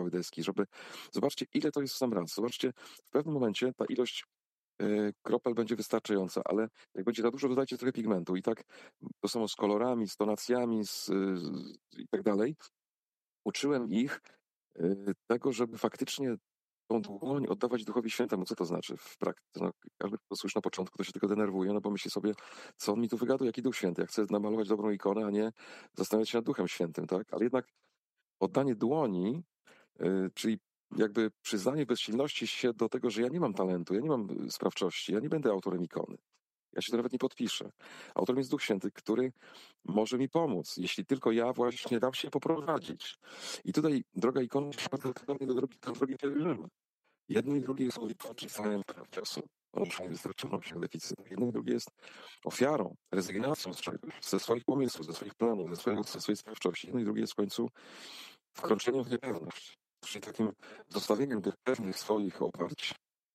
wypadały deski, żeby... Zobaczcie, ile to jest w sam raz. Zobaczcie, w pewnym momencie ta ilość kropel będzie wystarczająca, ale jak będzie za dużo, dodajcie trochę pigmentu. I tak to samo z kolorami, z tonacjami i tak dalej. Uczyłem ich tego, żeby faktycznie tą dłoń oddawać Duchowi Świętemu. Co to znaczy w praktyce? No, każdy, kto słyszy na początku, to się tylko denerwuje, no bo myśli sobie, co on mi tu wygadał, jaki Duch Święty. Ja chcę namalować dobrą ikonę, a nie zastanawiać się nad Duchem Świętym, tak? Ale jednak oddanie dłoni, czyli jakby przyznanie bezsilności się do tego, że ja nie mam talentu, ja nie mam sprawczości, ja nie będę autorem ikony. Ja się to nawet nie podpiszę. Autorem jest Duch Święty, który może mi pomóc, jeśli tylko ja właśnie dam się poprowadzić. I tutaj droga ikony się bardzo do drogi pielgrzyma. Jedno i drugie jest uwierzytelnianiem prawdzie osób. Poruszenie wystarczalnością deficytu. Jedno i drugie jest ofiarą, rezygnacją z czegoś, ze swoich pomysłów, ze swoich planów, ze swojej sprawczości. Jedno i drugie jest w końcu wkroczeniem w niepewność. Czyli takim zostawieniem tych pewnych swoich oparć.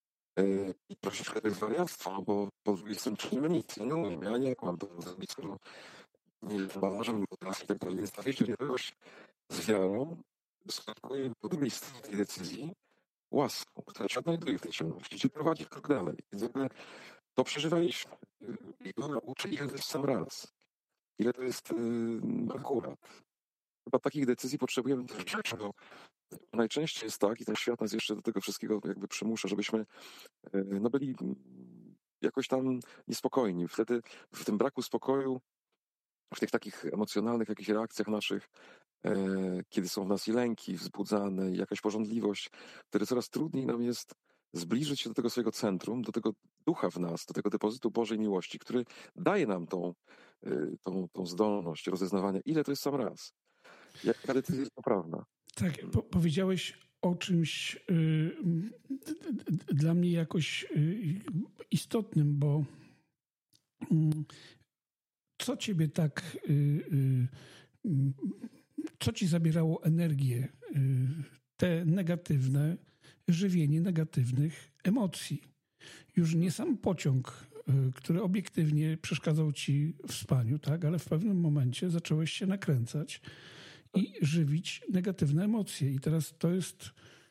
I troszeczkę to jest wariactwo, no bo jestem czymś nic, ja nie umiem, ja nie mam to zrobić, skoro nie jestem malarzem, nie potrafię i tak dalej. Więc ta wieść z wiarą skutkuje po drugiej stronie tej decyzji łaską, która cię odnajduje w tej ciemności, cię prowadzi krok dalej. Więc jakby to przeżywaliśmy. I ona uczy, ile to jest sam raz. Ile to jest akurat. Chyba takich decyzji potrzebujemy też rzeczy, bo najczęściej jest tak, i ten świat nas jeszcze do tego wszystkiego jakby przymusza, żebyśmy no byli jakoś tam niespokojni. Wtedy w tym braku spokoju, w tych takich emocjonalnych jakichś reakcjach naszych, kiedy są w nas i lęki wzbudzane, i jakaś pożądliwość, wtedy coraz trudniej nam jest zbliżyć się do tego swojego centrum, do tego ducha w nas, do tego depozytu Bożej miłości, który daje nam tą zdolność rozeznawania, ile to jest sam raz. Jaka decyzja jest poprawna. Tak, powiedziałeś o czymś dla mnie jakoś istotnym, bo co ciebie tak, co ci zabierało energię, te negatywne, żywienie negatywnych emocji? Już nie sam pociąg, który obiektywnie przeszkadzał ci w spaniu, tak, ale w pewnym momencie zacząłeś się nakręcać i żywić negatywne emocje. I teraz to jest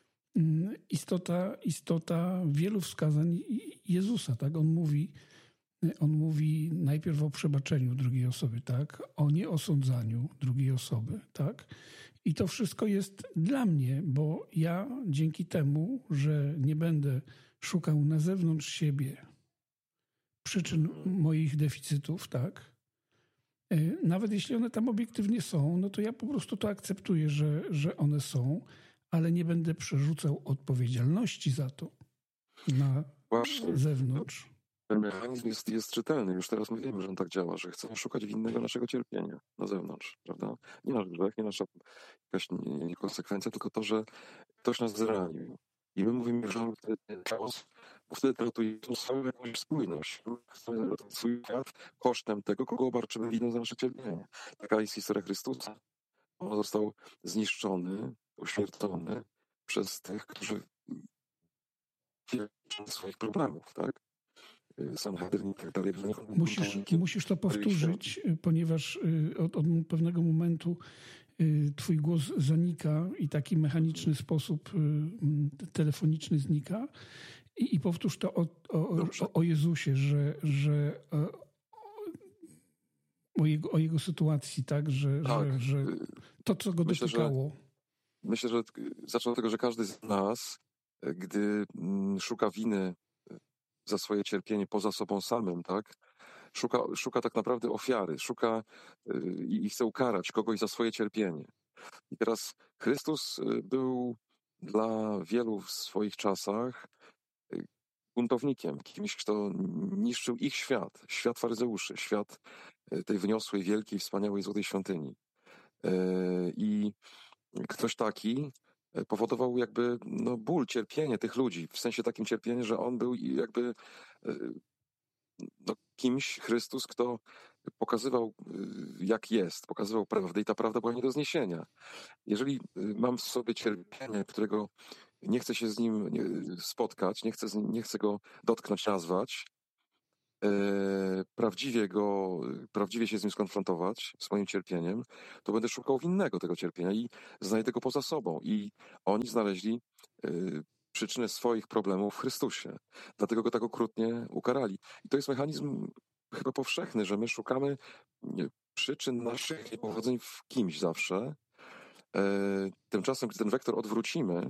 istota wielu wskazań Jezusa, tak? On mówi najpierw o przebaczeniu drugiej osoby, tak? O nieosądzaniu drugiej osoby, tak? I to wszystko jest dla mnie, bo ja dzięki temu, że nie będę szukał na zewnątrz siebie przyczyn moich deficytów, tak? Nawet jeśli one tam obiektywnie są, no to ja po prostu to akceptuję, że one są, ale nie będę przerzucał odpowiedzialności za to na zewnątrz. Ten mechanizm jest czytelny. Już teraz my wiemy, że on tak działa, że chcemy szukać winnego naszego cierpienia na zewnątrz, prawda? Nie nasz grzech, nie nasza jakaś niekonsekwencja, tylko to, że ktoś nas zranił. I my mówimy, że on wtedy chaos, bo wtedy tratuje tą samą jakąś spójność. Chcemy ratować swój świat kosztem tego, kogo obarczymy winą za nasze cierpienie. Taka jest historia Chrystusa. On został zniszczony, uśmiercony przez tych, którzy wierzyli swoich problemów, tak? Sanhedrin i tak dalej. Musisz to powtórzyć, ponieważ od pewnego momentu twój głos zanika i taki mechaniczny sposób telefoniczny znika. I powtórz to o Jezusie, że o jego sytuacji, tak? Że to, co go dotykało. Myślę, że zacznę od tego, że każdy z nas, gdy szuka winy za swoje cierpienie poza sobą samym, tak? Szuka tak naprawdę ofiary, szuka i chce ukarać kogoś za swoje cierpienie. I teraz Chrystus był dla wielu w swoich czasach buntownikiem, kimś, kto niszczył ich świat faryzeuszy, świat tej wyniosłej, wielkiej, wspaniałej, złotej świątyni. I ktoś taki powodował jakby ból, cierpienie tych ludzi, w sensie takim cierpienie, że on był jakby kimś, Chrystus, kto pokazywał jak jest, pokazywał prawdę i ta prawda była nie do zniesienia. Jeżeli mam w sobie cierpienie, którego nie chcę się z nim spotkać, nie chcę go dotknąć, nazwać, prawdziwie się z nim skonfrontować, z moim cierpieniem, to będę szukał winnego tego cierpienia i znajdę go poza sobą. I oni znaleźli przyczynę swoich problemów w Chrystusie. Dlatego go tak okrutnie ukarali. I to jest mechanizm chyba powszechny, że my szukamy przyczyn naszych niepowodzeń w kimś zawsze. Tymczasem, gdy ten wektor odwrócimy,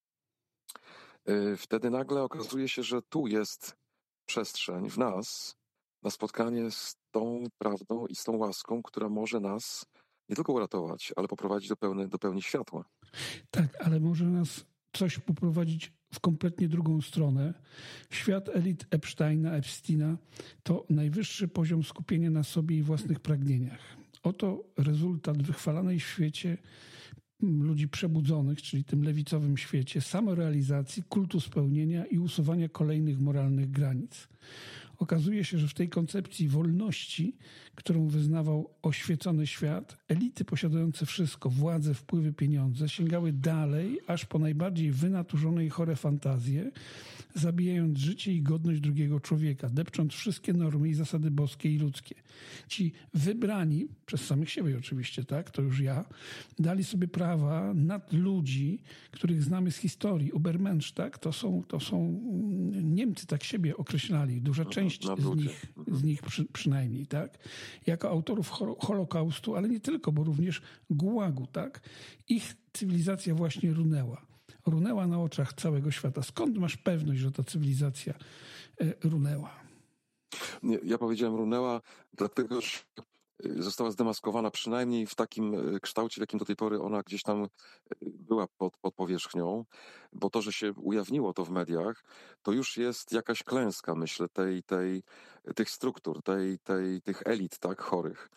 wtedy nagle okazuje się, że tu jest przestrzeń w nas na spotkanie z tą prawdą i z tą łaską, która może nas nie tylko uratować, ale poprowadzić do pełni światła. Tak, ale może nas coś poprowadzić w kompletnie drugą stronę. Świat elit Epsteina to najwyższy poziom skupienia na sobie i własnych pragnieniach. Oto rezultat wychwalanej w świecie ludzi przebudzonych, czyli tym lewicowym świecie, samorealizacji, kultu spełnienia i usuwania kolejnych moralnych granic. Okazuje się, że w tej koncepcji wolności, którą wyznawał oświecony świat, elity posiadające wszystko, władzę, wpływy, pieniądze, sięgały dalej, aż po najbardziej wynaturzone i chore fantazje, zabijając życie i godność drugiego człowieka, depcząc wszystkie normy i zasady boskie i ludzkie. Ci wybrani, przez samych siebie oczywiście, tak, to już ja, dali sobie prawa nad ludzi, których znamy z historii. Übermensch, tak, to są Niemcy, tak siebie określali, duża część z nich przynajmniej, tak, jako autorów Holokaustu, ale nie tylko, bo również Gułagu, tak. Ich cywilizacja właśnie runęła na oczach całego świata. Skąd masz pewność, że ta cywilizacja runęła? Nie, ja powiedziałem runęła, dlatego że została zdemaskowana przynajmniej w takim kształcie, w jakim do tej pory ona gdzieś tam była pod powierzchnią, bo to, że się ujawniło to w mediach, to już jest jakaś klęska, myślę, tych struktur, tych elit, tak, chorych.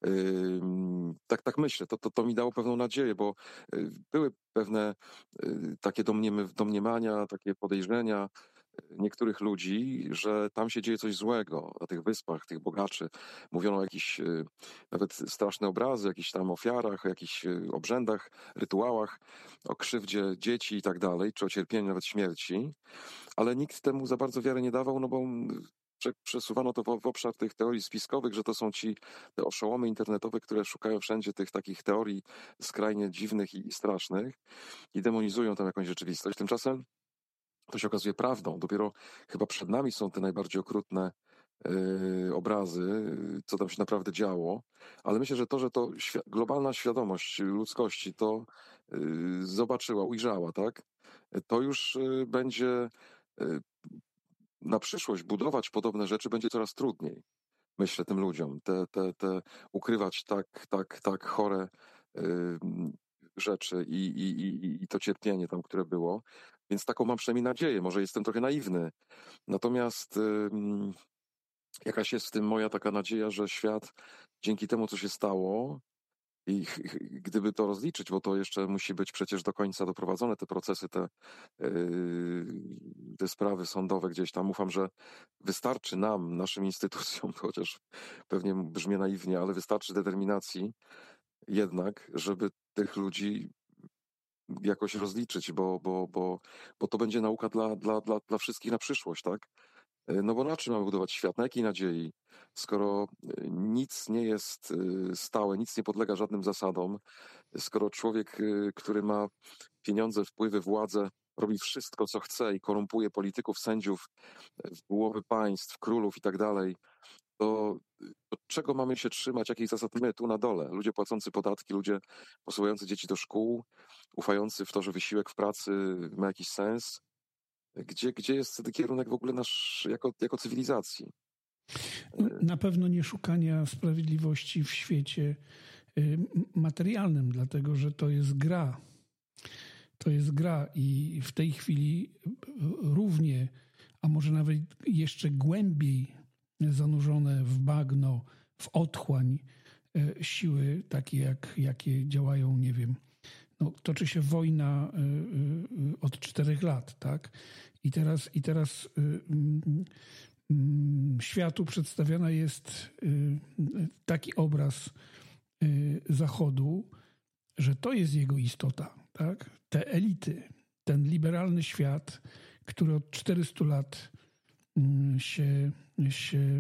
Tak myślę, to mi dało pewną nadzieję, bo były pewne takie domniemania, takie podejrzenia niektórych ludzi, że tam się dzieje coś złego na tych wyspach, tych bogaczy. Mówiono o jakichś nawet straszne obrazy, jakichś tam ofiarach, o jakichś obrzędach, rytuałach, o krzywdzie dzieci i tak dalej, czy o cierpieniu, nawet śmierci. Ale nikt temu za bardzo wiary nie dawał, no bo przesuwano to w obszar tych teorii spiskowych, że to są te oszołomy internetowe, które szukają wszędzie tych takich teorii skrajnie dziwnych i strasznych i demonizują tam jakąś rzeczywistość. Tymczasem to się okazuje prawdą. Dopiero chyba przed nami są te najbardziej okrutne obrazy, co tam się naprawdę działo. Ale myślę, że globalna świadomość ludzkości to zobaczyła, ujrzała, tak? To już będzie na przyszłość budować podobne rzeczy będzie coraz trudniej. Myślę tym ludziom. Te ukrywać tak chore rzeczy i to cierpienie tam, które było. Więc taką mam przynajmniej nadzieję. Może jestem trochę naiwny. Natomiast jakaś jest w tym moja taka nadzieja, że świat dzięki temu, co się stało i gdyby to rozliczyć, bo to jeszcze musi być przecież do końca doprowadzone, te procesy, te sprawy sądowe gdzieś tam. Ufam, że wystarczy nam, naszym instytucjom, chociaż pewnie brzmi naiwnie, ale wystarczy determinacji jednak, żeby tych ludzi jakoś rozliczyć, bo to będzie nauka dla wszystkich na przyszłość, tak? No bo na czym mamy budować świat? Na jakiej nadziei? Skoro nic nie jest stałe, nic nie podlega żadnym zasadom, skoro człowiek, który ma pieniądze, wpływy, władzę, robi wszystko, co chce i korumpuje polityków, sędziów, głowy państw, królów i tak dalej, to czego mamy się trzymać? Jakich zasad my tu na dole? Ludzie płacący podatki, ludzie posyłający dzieci do szkół, ufający w to, że wysiłek w pracy ma jakiś sens. Gdzie jest wtedy kierunek w ogóle nasz jako cywilizacji? Na pewno nie szukania sprawiedliwości w świecie materialnym, dlatego że to jest gra. To jest gra i w tej chwili równie, a może nawet jeszcze głębiej zanurzone w bagno, w otchłań siły takie, jakie działają, nie wiem, no, toczy się wojna od 4 lat, tak? I teraz światu przedstawiana jest taki obraz Zachodu, że to jest jego istota, tak? Te elity, ten liberalny świat, który od 400 lat się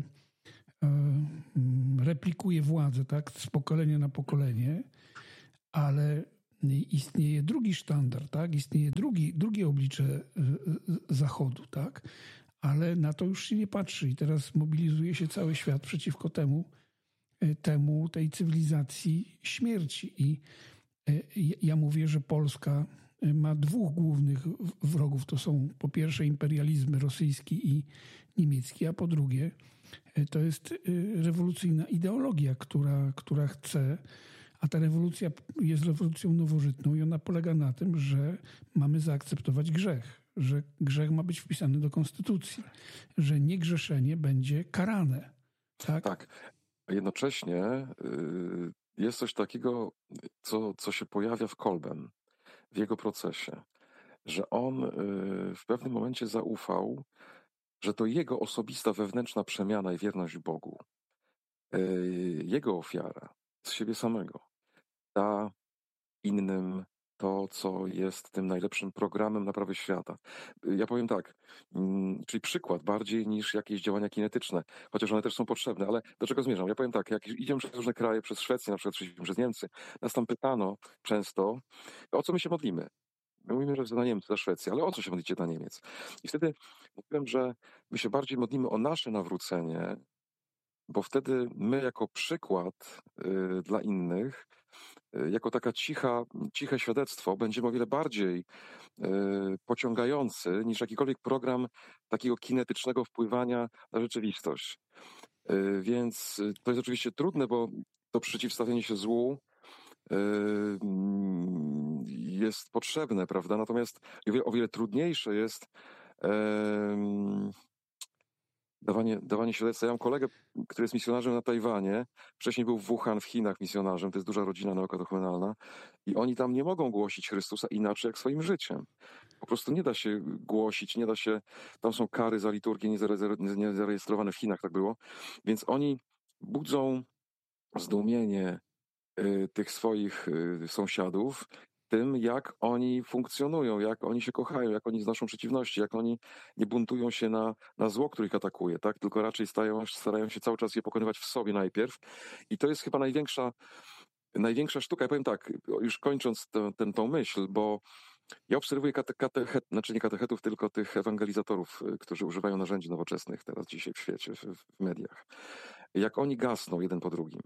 replikuje władzę, tak, z pokolenia na pokolenie, ale istnieje drugi sztandar, tak, istnieje drugie oblicze Zachodu, tak, ale na to już się nie patrzy i teraz mobilizuje się cały świat przeciwko tej cywilizacji śmierci. I ja mówię, że Polska ma dwóch głównych wrogów. To są po pierwsze imperializmy rosyjski i niemiecki, a po drugie to jest rewolucyjna ideologia, która chce, a ta rewolucja jest rewolucją nowożytną i ona polega na tym, że mamy zaakceptować grzech, że grzech ma być wpisany do konstytucji, że niegrzeszenie będzie karane. Tak? Tak. A jednocześnie jest coś takiego, co się pojawia w Kolbem, w jego procesie, że on w pewnym momencie zaufał, że to jego osobista wewnętrzna przemiana i wierność Bogu, jego ofiara z siebie samego, da innym to, co jest tym najlepszym programem naprawy świata. Ja powiem tak, czyli przykład bardziej niż jakieś działania kinetyczne, chociaż one też są potrzebne, ale do czego zmierzam? Ja powiem tak, jak idziemy przez różne kraje, przez Szwecję, na przykład przez Niemcy, nas tam pytano często, o co my się modlimy. My mówimy, że za Niemcy, za Szwecję, ale o co się modlicie dla Niemiec? I wtedy mówiłem, że my się bardziej modlimy o nasze nawrócenie, bo wtedy my jako przykład dla innych, jako taka ciche świadectwo będziemy o wiele bardziej pociągający niż jakikolwiek program takiego kinetycznego wpływania na rzeczywistość. Więc to jest oczywiście trudne, bo to przeciwstawienie się złu jest potrzebne, prawda? Natomiast o wiele trudniejsze jest dawanie świadectwa. Ja mam kolegę, który jest misjonarzem na Tajwanie. Wcześniej był w Wuhan w Chinach misjonarzem. To jest duża rodzina neokatechumenalna. I oni tam nie mogą głosić Chrystusa inaczej jak swoim życiem. Po prostu nie da się głosić, nie da się... Tam są kary za liturgię niezarejestrowane w Chinach, tak było. Więc oni budzą zdumienie tych swoich sąsiadów tym, jak oni funkcjonują, jak oni się kochają, jak oni znoszą przeciwności, jak oni nie buntują się na zło, które ich atakuje, tak? Tylko raczej starają się cały czas je pokonywać w sobie najpierw. I to jest chyba największa sztuka. Ja powiem tak, już kończąc tą myśl, bo ja obserwuję znaczy nie katechetów, tylko tych ewangelizatorów, którzy używają narzędzi nowoczesnych teraz dzisiaj w świecie, w mediach. Jak oni gasną jeden po drugim.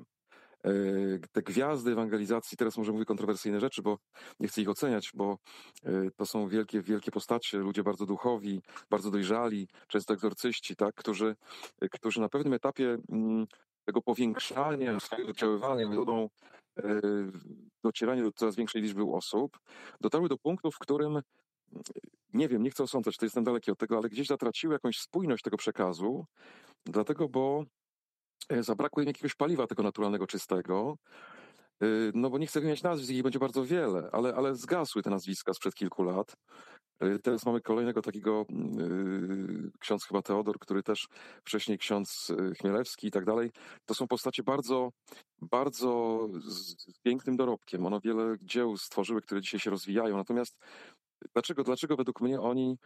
Te gwiazdy ewangelizacji, teraz może mówię kontrowersyjne rzeczy, bo nie chcę ich oceniać, bo to są wielkie postacie, ludzie bardzo duchowi, bardzo dojrzali, często egzorcyści, tak, którzy na pewnym etapie tego powiększania swojego oddziaływania, metodą docierania do coraz większej liczby osób, dotarły do punktu, w którym nie wiem, nie chcę osądzać, to jestem daleki od tego, ale gdzieś zatraciły jakąś spójność tego przekazu, dlatego, bo zabrakło im jakiegoś paliwa tego naturalnego, czystego, no bo nie chcę wymieniać nazwisk, ich będzie bardzo wiele, ale zgasły te nazwiska sprzed kilku lat. Teraz mamy kolejnego takiego, ksiądz chyba Teodor, który też wcześniej ksiądz Chmielewski i tak dalej. To są postacie bardzo, bardzo z pięknym dorobkiem. One wiele dzieł stworzyły, które dzisiaj się rozwijają. Natomiast dlaczego według mnie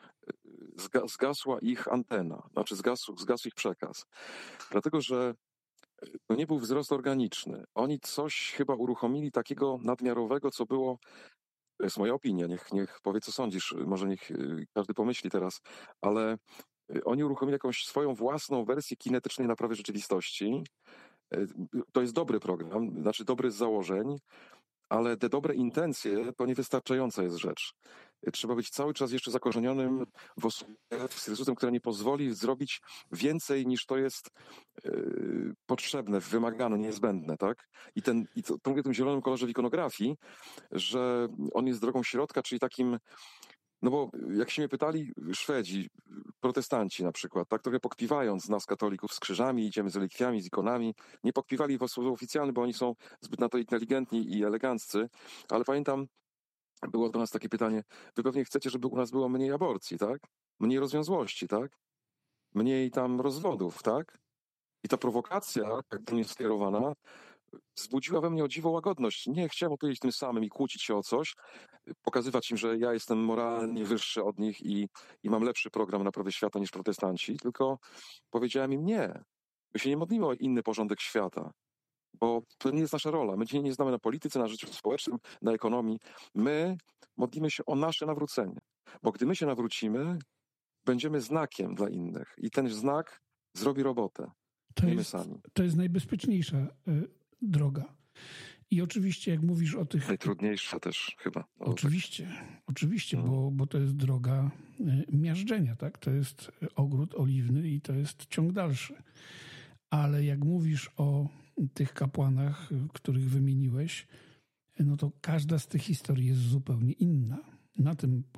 zgasła ich antena, znaczy zgasł ich przekaz? Dlatego, że to nie był wzrost organiczny. Oni coś chyba uruchomili takiego nadmiarowego, co było, to jest moja opinia, niech powie, co sądzisz, może niech każdy pomyśli teraz, ale oni uruchomili jakąś swoją własną wersję kinetycznej naprawy rzeczywistości. To jest dobry program, znaczy dobry z założeń, ale te dobre intencje to niewystarczająca jest rzecz. Trzeba być cały czas jeszcze zakorzenionym w osobie z Chrystusem, która nie pozwoli zrobić więcej niż to jest potrzebne, wymagane, niezbędne, tak? To mówię o tym zielonym kolorze w ikonografii, że on jest drogą środka, czyli takim, no bo jak się mnie pytali Szwedzi, protestanci na przykład, tak trochę pokpiwając nas katolików z krzyżami, idziemy z relikwiami, z ikonami, nie pokpiwali w sposób oficjalny, bo oni są zbyt na to inteligentni i eleganccy, ale pamiętam, było do nas takie pytanie, wy pewnie chcecie, żeby u nas było mniej aborcji, tak? Mniej rozwiązłości, tak? Mniej tam rozwodów, tak? I ta prowokacja, jak do mnie skierowana, wzbudziła we mnie o dziwo łagodność. Nie chciałem opowiedzieć tym samym i kłócić się o coś, pokazywać im, że ja jestem moralnie wyższy od nich i mam lepszy program naprawy świata niż protestanci, tylko powiedziałem im nie. My się nie modlimy o inny porządek świata, bo to nie jest nasza rola. My się nie znamy na polityce, na życiu społecznym, na ekonomii. My modlimy się o nasze nawrócenie, bo gdy my się nawrócimy, będziemy znakiem dla innych i ten znak zrobi robotę. To jest najbezpieczniejsza droga. I oczywiście, jak mówisz o tych... Najtrudniejsza też chyba. Oczywiście, bo to jest droga miażdżenia, tak? To jest ogród oliwny i to jest ciąg dalszy. Ale jak mówisz o tych kapłanach, których wymieniłeś, no to każda z tych historii jest zupełnie inna. Na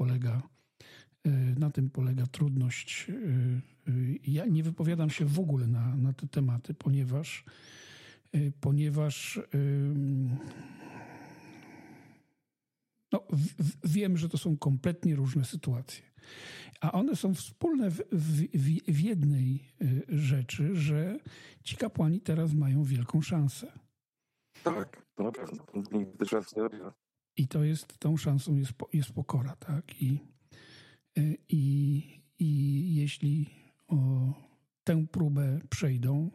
tym polega trudność. Ja nie wypowiadam się w ogóle na te tematy, ponieważ wiem, że to są kompletnie różne sytuacje. A one są wspólne w jednej rzeczy, że ci kapłani teraz mają wielką szansę. Tak, to na pewno. I to jest, tą szansą jest pokora, tak? I jeśli tę próbę przejdą,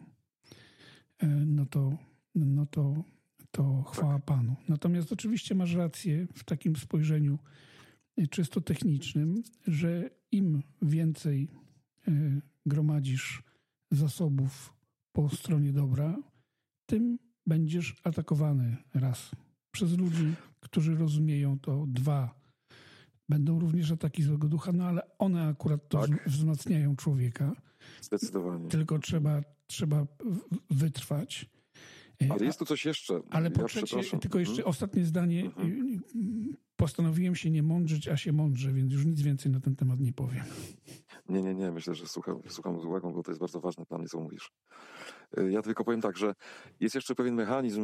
no to chwała Panu. Natomiast oczywiście masz rację w takim spojrzeniu czysto technicznym, że im więcej gromadzisz zasobów po stronie dobra, tym będziesz atakowany raz przez ludzi, którzy rozumieją to, dwa, będą również ataki złego ducha, no ale one akurat to wzmacniają człowieka. Zdecydowanie. Tylko trzeba wytrwać. Ale jest tu coś jeszcze. Ale po trzecie, tylko jeszcze ostatnie zdanie. Postanowiłem się nie mądrzyć, a się mądrzę, więc już nic więcej na ten temat nie powiem. Nie. Myślę, że słucham z uwagą, bo to jest bardzo ważne dla mnie, co mówisz. Ja tylko powiem tak, że jest jeszcze pewien mechanizm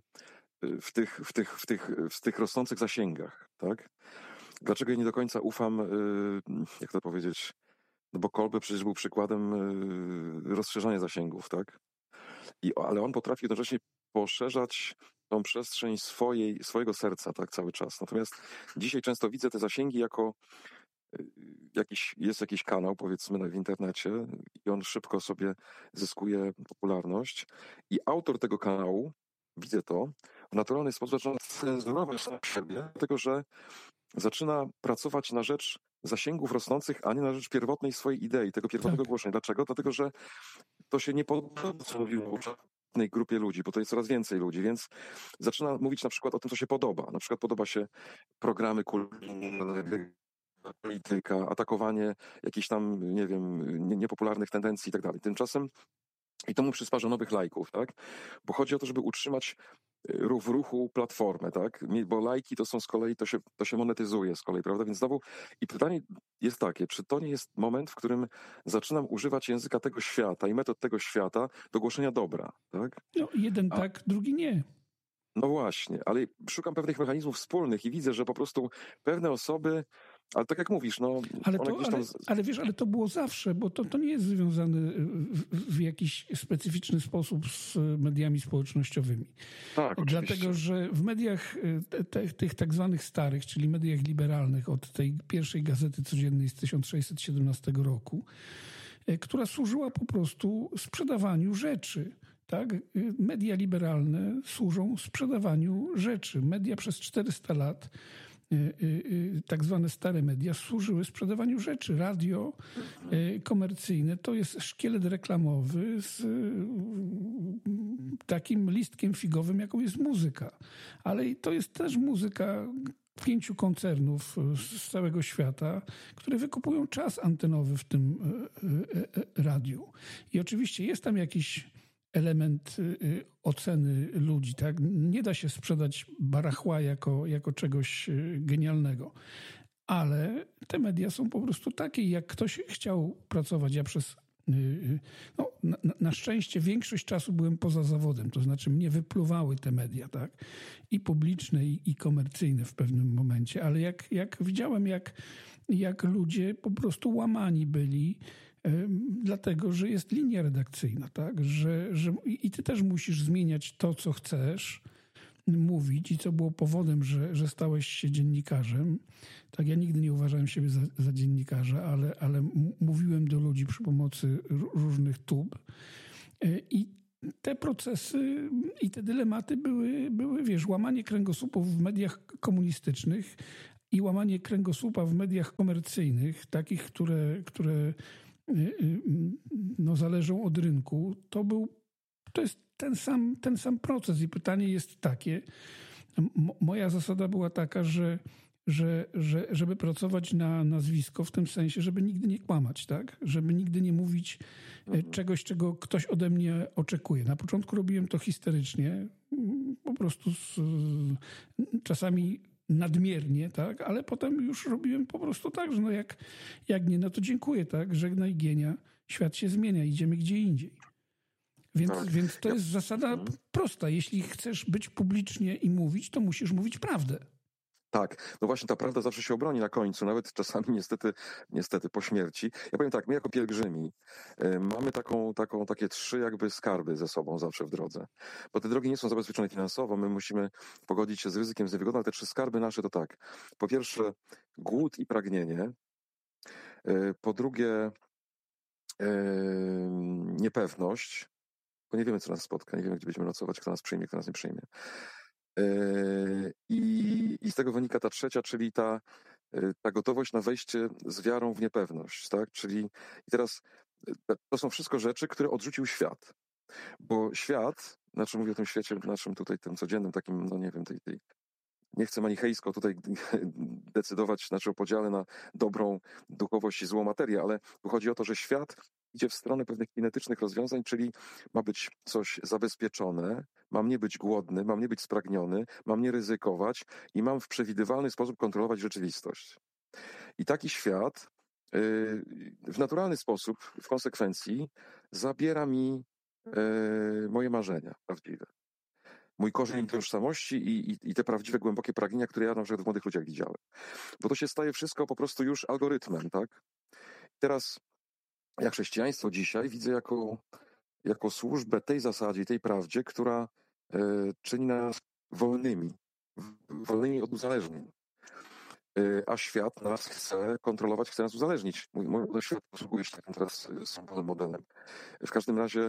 w tych rosnących zasięgach, tak? Dlaczego ja nie do końca ufam, jak to powiedzieć, no bo Kolbe przecież był przykładem rozszerzania zasięgów, tak? Ale on potrafi jednocześnie poszerzać tą przestrzeń swojego serca, tak, cały czas. Natomiast dzisiaj często widzę te zasięgi jako jest jakiś kanał, powiedzmy, w internecie i on szybko sobie zyskuje popularność i autor tego kanału, widzę to, w naturalny sposób zaczyna cenzurować sam siebie, dlatego że zaczyna pracować na rzecz zasięgów rosnących, a nie na rzecz pierwotnej swojej idei, tego pierwotnego głoszenia. Dlaczego? Dlatego, że to się nie podoba, co mówiło w grupie ludzi, bo to jest coraz więcej ludzi, więc zaczyna mówić na przykład o tym, co się podoba. Na przykład podoba się programy kultury, polityka, atakowanie jakichś tam, nie wiem, niepopularnych tendencji i tak dalej. Tymczasem i to mu przysparza nowych lajków, tak? Bo chodzi o to, żeby utrzymać w ruchu platformę, tak? Bo lajki to są z kolei, to się monetyzuje z kolei, prawda? Więc znowu i pytanie jest takie, czy to nie jest moment, w którym zaczynam używać języka tego świata i metod tego świata do głoszenia dobra, tak? No, jeden tak, drugi nie. No właśnie, ale szukam pewnych mechanizmów wspólnych i widzę, że po prostu pewne osoby, ale tak jak mówisz, no... Ale to było zawsze, bo to nie jest związane w jakiś specyficzny sposób z mediami społecznościowymi. Tak, oczywiście. Dlatego, że w mediach tych tak zwanych starych, czyli mediach liberalnych od tej pierwszej Gazety Codziennej z 1617 roku, która służyła po prostu sprzedawaniu rzeczy. Tak? Media liberalne służą sprzedawaniu rzeczy. Media przez 400 lat, tak zwane stare media, służyły sprzedawaniu rzeczy. Radio komercyjne to jest szkielet reklamowy z takim listkiem figowym, jaką jest muzyka. Ale to jest też muzyka 5 koncernów z całego świata, które wykupują czas antenowy w tym radiu. I oczywiście jest tam jakiś element oceny ludzi, tak? Nie da się sprzedać barachła jako czegoś genialnego. Ale te media są po prostu takie. Jak ktoś chciał pracować, ja przez... No, na szczęście większość czasu byłem poza zawodem, to znaczy mnie wypluwały te media, tak? I publiczne, i komercyjne w pewnym momencie. Ale jak widziałem, jak ludzie po prostu łamani byli Dlatego, że jest linia redakcyjna, tak? I ty też musisz zmieniać to, co chcesz mówić i co było powodem, że stałeś się dziennikarzem. Tak, ja nigdy nie uważałem siebie za dziennikarza, ale mówiłem do ludzi przy pomocy różnych tub. I te procesy i te dylematy były, wiesz, łamanie kręgosłupów w mediach komunistycznych i łamanie kręgosłupa w mediach komercyjnych, takich, które no, zależą od rynku. To jest ten sam proces i pytanie jest takie. Moja zasada była taka, żeby pracować na nazwisko w tym sensie, żeby nigdy nie kłamać, tak? Żeby nigdy nie mówić czegoś, czego ktoś ode mnie oczekuje. Na początku robiłem to histerycznie, po prostu czasami nadmiernie, tak? Ale potem już robiłem po prostu tak, że no jak nie, no to dziękuję, tak? Żegnaj Gienia, świat się zmienia, idziemy gdzie indziej. Więc to jest zasada prosta. Jeśli chcesz być publicznie i mówić, to musisz mówić prawdę. Tak, no właśnie ta prawda zawsze się obroni na końcu, nawet czasami niestety po śmierci. Ja powiem tak, my jako pielgrzymi mamy takie 3 jakby skarby ze sobą zawsze w drodze. Bo te drogi nie są zabezpieczone finansowo, my musimy pogodzić się z ryzykiem, z niewygodą, ale te 3 skarby nasze to tak. Po pierwsze głód i pragnienie. Po drugie niepewność, bo nie wiemy, co nas spotka, nie wiemy, gdzie będziemy nocować, kto nas przyjmie, kto nas nie przyjmie. I z tego wynika ta trzecia, czyli ta gotowość na wejście z wiarą w niepewność, tak? Czyli i teraz to są wszystko rzeczy, które odrzucił świat. Bo świat, znaczy mówię o tym świecie naszym tutaj, tym codziennym, takim, no nie wiem, nie chcę manichejsko tutaj decydować, znaczy o podziale na dobrą duchowość i złą materię, ale tu chodzi o to, że świat idzie w stronę pewnych kinetycznych rozwiązań, czyli ma być coś zabezpieczone, mam nie być głodny, mam nie być spragniony, mam nie ryzykować i mam w przewidywalny sposób kontrolować rzeczywistość. I taki świat w naturalny sposób, w konsekwencji, zabiera mi moje marzenia prawdziwe. Mój korzeń tożsamości i te prawdziwe, głębokie pragnienia, które ja na przykład w młodych ludziach widziałem. Bo to się staje wszystko po prostu już algorytmem, tak? Teraz ja chrześcijaństwo dzisiaj widzę jako służbę tej zasadzie, tej prawdzie, która czyni nas wolnymi od uzależnień. A świat nas chce kontrolować, chce nas uzależnić. Mój świat posługuje się takim teraz symbolem, modelem. W każdym razie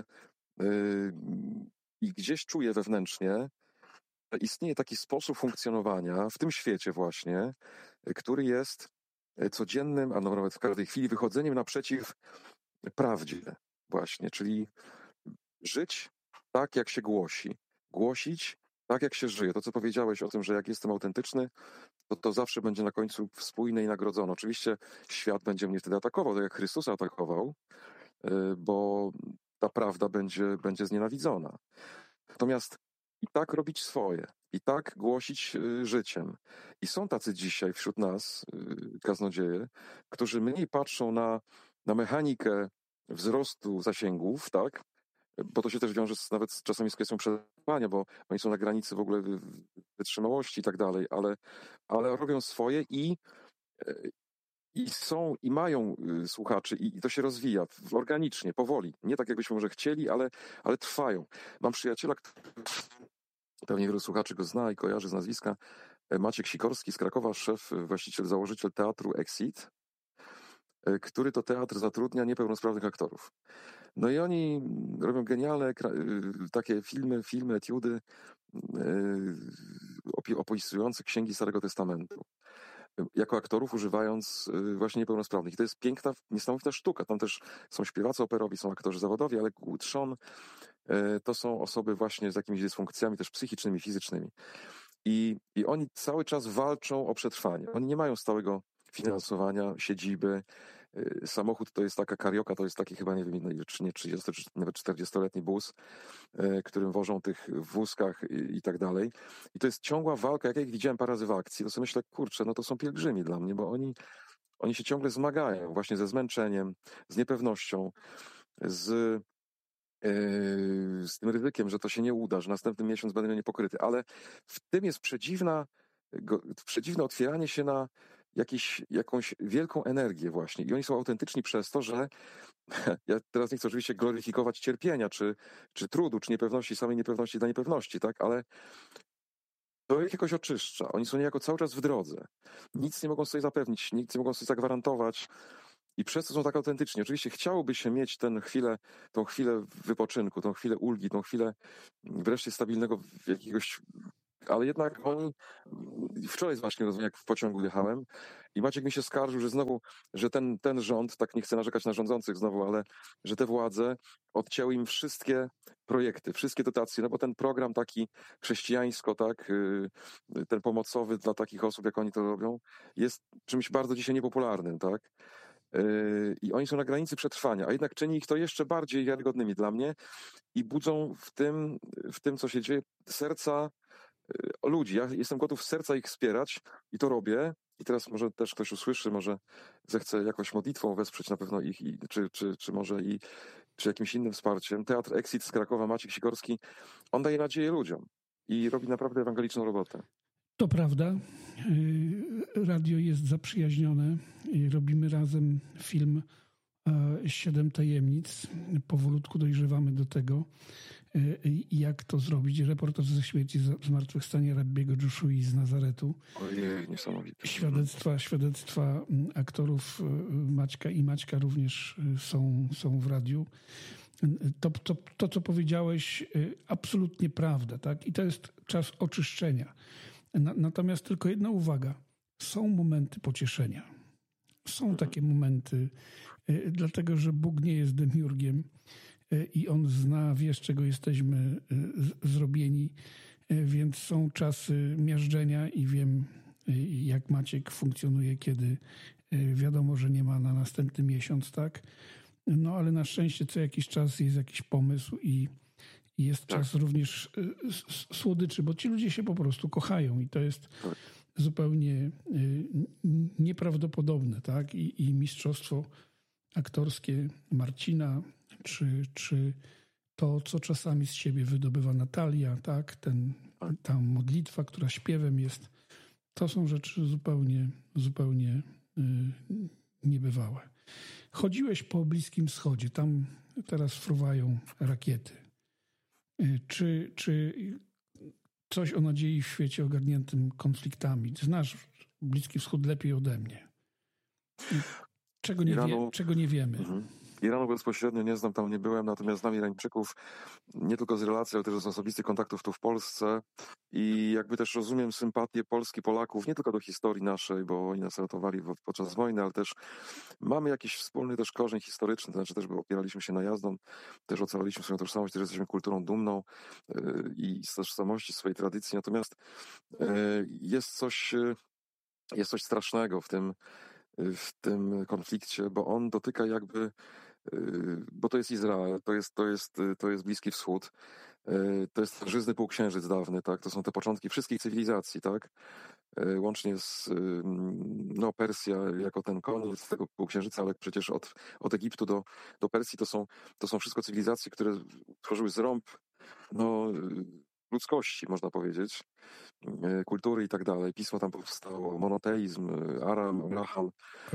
i gdzieś czuję wewnętrznie, że istnieje taki sposób funkcjonowania w tym świecie właśnie, który jest codziennym, a nawet w każdej chwili wychodzeniem naprzeciw prawdzie właśnie, czyli żyć tak, jak się głosi. Głosić tak, jak się żyje. To, co powiedziałeś o tym, że jak jestem autentyczny, to zawsze będzie na końcu spójne i nagrodzone. Oczywiście świat będzie mnie wtedy atakował, tak jak Chrystusa atakował, bo ta prawda będzie znienawidzona. Natomiast i tak robić swoje, i tak głosić życiem. I są tacy dzisiaj wśród nas, kaznodzieje, którzy mniej patrzą na mechanikę wzrostu zasięgów, tak? Bo to się też wiąże nawet czasami z kwestią przetrwania, bo oni są na granicy w ogóle wytrzymałości i tak dalej, ale robią swoje i mają słuchaczy i to się rozwija organicznie, powoli. Nie tak, jakbyśmy może chcieli, ale trwają. Mam przyjaciela, pewnie wielu słuchaczy go zna i kojarzy z nazwiska, Maciek Sikorski z Krakowa, szef, właściciel, założyciel teatru Exit, który to teatr zatrudnia niepełnosprawnych aktorów. No i oni robią genialne takie filmy, etiudy opisujące księgi Starego Testamentu. Jako aktorów używając właśnie niepełnosprawnych. I to jest piękna, niesamowita sztuka. Tam też są śpiewacy operowi, są aktorzy zawodowi, ale trzon to są osoby właśnie z jakimiś dysfunkcjami też psychicznymi, fizycznymi. I oni cały czas walczą o przetrwanie. Oni nie mają stałego finansowania, siedziby. Samochód to jest taka karioka, to jest taki chyba, nie wiem, czy nie 30, czy nawet 40-letni bus, którym wożą tych w wózkach i tak dalej. I to jest ciągła walka, jak ja ich widziałem parę razy w akcji, to sobie myślę, kurczę, no to są pielgrzymi dla mnie, bo oni się ciągle zmagają właśnie ze zmęczeniem, z niepewnością, z tym ryzykiem, że to się nie uda, że następny miesiąc będę miał niepokryty, ale w tym jest przedziwne otwieranie się jakąś wielką energię właśnie. I oni są autentyczni przez to, że ja teraz nie chcę oczywiście gloryfikować cierpienia, czy trudu, czy niepewności, samej niepewności dla niepewności, tak? Ale to ich jakoś oczyszcza. Oni są niejako cały czas w drodze. Nic nie mogą sobie zapewnić, nic nie mogą sobie zagwarantować. I przez to są tak autentyczni. Oczywiście chciałoby się mieć tą chwilę wypoczynku, tą chwilę ulgi, tą chwilę wreszcie stabilnego jakiegoś. Ale jednak oni, wczoraj właśnie jak w pociągu jechałem i Maciek mi się skarżył, że znowu, że ten rząd, tak nie chcę narzekać na rządzących znowu, ale że te władze odcięły im wszystkie projekty, wszystkie dotacje, no bo ten program taki chrześcijańsko, tak, ten pomocowy dla takich osób, jak oni to robią, jest czymś bardzo dzisiaj niepopularnym, tak. I oni są na granicy przetrwania, a jednak czyni ich to jeszcze bardziej wiarygodnymi dla mnie i budzą w tym, co się dzieje, serca ludzi. Ja jestem gotów z serca ich wspierać i to robię. I teraz może też ktoś usłyszy, może zechce jakoś modlitwą wesprzeć na pewno ich, czy może czy jakimś innym wsparciem. Teatr Exit z Krakowa, Maciek Sikorski, on daje nadzieję ludziom i robi naprawdę ewangeliczną robotę. To prawda. Radio jest zaprzyjaźnione. Robimy razem film 7 tajemnic. Powolutku dojrzewamy do tego, jak to zrobić. Reportaż ze śmierci, zmartwychwstania rabbiego Joshui z Nazaretu. Ojej, niesamowite. Świadectwa aktorów Maćka i Maćka również są w radiu. To, co powiedziałeś, absolutnie prawda, tak? I to jest czas oczyszczenia. Natomiast tylko jedna uwaga. Są momenty pocieszenia. Są takie momenty, dlatego że Bóg nie jest demiurgiem i On wie, z czego jesteśmy zrobieni, więc są czasy miażdżenia i wiem, jak Maciek funkcjonuje, kiedy wiadomo, że nie ma na następny miesiąc, tak? No ale na szczęście co jakiś czas jest jakiś pomysł i jest czas również słodyczy, bo ci ludzie się po prostu kochają i to jest zupełnie nieprawdopodobne, tak? I mistrzostwo aktorskie Marcina, czy to, co czasami z siebie wydobywa Natalia, tak? Ta modlitwa, która śpiewem jest, to są rzeczy zupełnie niebywałe. Chodziłeś po Bliskim Wschodzie, tam teraz fruwają rakiety. Czy coś o nadziei w świecie ogarniętym konfliktami? Znasz Bliski Wschód lepiej ode mnie. Czego nie wiemy? Iranu bezpośrednio nie znam, tam nie byłem, natomiast znam Irańczyków nie tylko z relacji, ale też z osobistych kontaktów tu w Polsce i jakby też rozumiem sympatię Polski, Polaków, nie tylko do historii naszej, bo oni nas ratowali podczas wojny, ale też mamy jakiś wspólny też korzeń historyczny, to znaczy też opieraliśmy się najazdom, też ocalaliśmy swoją tożsamość, też jesteśmy kulturą dumną i z tożsamości, swojej tradycji, natomiast jest coś strasznego w tym konflikcie, bo on dotyka bo to jest Izrael, to jest Bliski Wschód, to jest żyzny półksiężyc dawny, tak? To są te początki wszystkich cywilizacji, tak? Łącznie z Persja jako ten koniec tego półksiężyca, ale przecież od Egiptu do Persji to są wszystko cywilizacje, które tworzyły zrąb ludzkości, można powiedzieć, kultury i tak dalej. Pismo tam powstało, monoteizm, Abraham.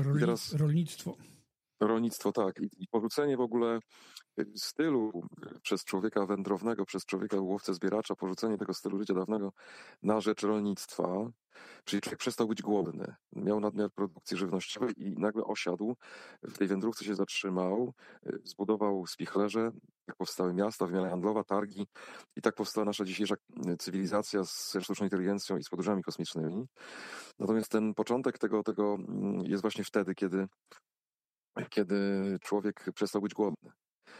Rolnictwo, tak. I porzucenie w ogóle stylu przez człowieka wędrownego, przez człowieka łowcę-zbieracza, porzucenie tego stylu życia dawnego na rzecz rolnictwa. Czyli człowiek przestał być głodny, miał nadmiar produkcji żywnościowej i nagle osiadł, w tej wędrówce się zatrzymał, zbudował spichlerze, tak powstały miasta, wymiana handlowa, targi i tak powstała nasza dzisiejsza cywilizacja z sztuczną inteligencją i z podróżami kosmicznymi. Natomiast ten początek tego jest właśnie wtedy, kiedy człowiek przestał być głodny.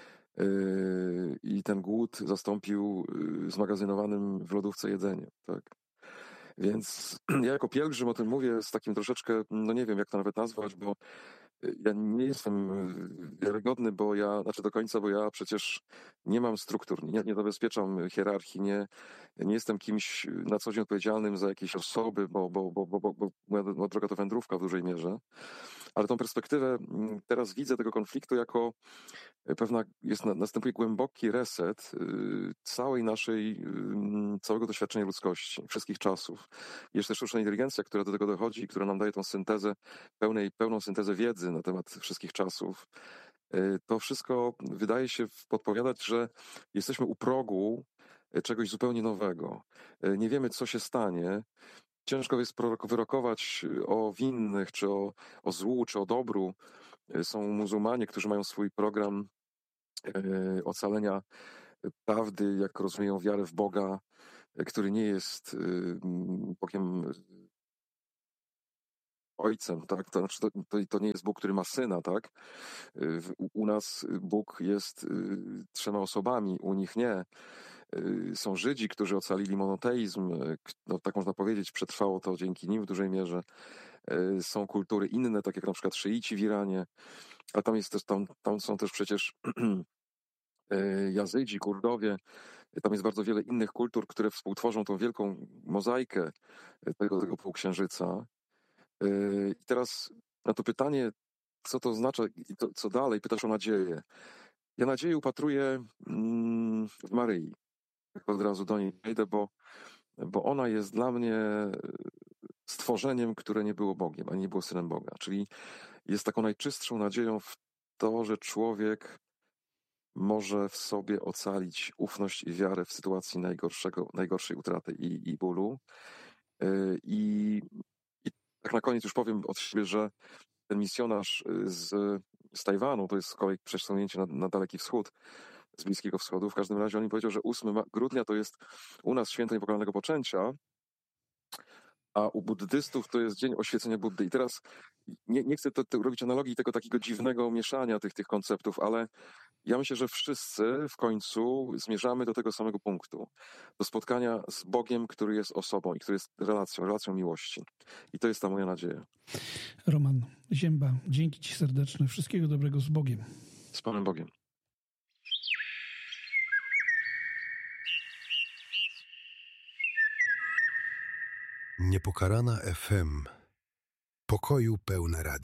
I ten głód zastąpił zmagazynowanym w lodówce jedzeniem, tak. Więc ja jako pielgrzym o tym mówię z takim troszeczkę, nie wiem jak to nawet nazwać, bo ja nie jestem wiarygodny, bo ja przecież nie mam struktur, nie zabezpieczam hierarchii, nie jestem kimś na co dzień odpowiedzialnym za jakieś osoby, bo moja droga to wędrówka w dużej mierze. ale tą perspektywę teraz widzę tego konfliktu jako następuje głęboki reset całego doświadczenia ludzkości, wszystkich czasów. Jest też sztuczna inteligencja, która do tego dochodzi, która nam daje tą syntezę, pełną syntezę wiedzy na temat wszystkich czasów. To wszystko wydaje się podpowiadać, że jesteśmy u progu czegoś zupełnie nowego. Nie wiemy, co się stanie. Ciężko jest wyrokować o winnych, czy o złu, czy o dobru. Są muzułmanie, którzy mają swój program ocalenia prawdy, jak rozumieją wiarę w Boga, który nie jest Bogiem ojcem, tak? To znaczy, to nie jest Bóg, który ma syna, tak? U nas Bóg jest 3 osobami, u nich nie. Są Żydzi, którzy ocalili monoteizm, no, tak można powiedzieć, przetrwało to dzięki nim w dużej mierze. Są kultury inne, tak jak na przykład szyici w Iranie, a tam są też przecież Jazydzi, Kurdowie. Tam jest bardzo wiele innych kultur, które współtworzą tą wielką mozaikę tego półksiężyca. I teraz na to pytanie, co to oznacza i co dalej, pytasz o nadzieję. Ja nadzieję upatruję w Maryi. Od razu do niej wejdę, bo ona jest dla mnie stworzeniem, które nie było Bogiem, ani nie było Synem Boga. Czyli jest taką najczystszą nadzieją w to, że człowiek może w sobie ocalić ufność i wiarę w sytuacji najgorszej utraty i bólu. I tak na koniec już powiem od siebie, że ten misjonarz z Tajwanu, to jest z kolei przesunięcie na Daleki Wschód, z Bliskiego Wschodu. W każdym razie on mi powiedział, że 8 grudnia to jest u nas święto Niepokałanego Poczęcia, a u buddystów to jest Dzień Oświecenia Buddy. I teraz nie chcę robić analogii tego takiego dziwnego mieszania tych konceptów, ale ja myślę, że wszyscy w końcu zmierzamy do tego samego punktu. Do spotkania z Bogiem, który jest osobą i który jest relacją miłości. I to jest ta moja nadzieja. Roman Zięba, dzięki Ci serdeczne. Wszystkiego dobrego z Bogiem. Z Panem Bogiem. Niepokalana FM. Pokoju pełne radio.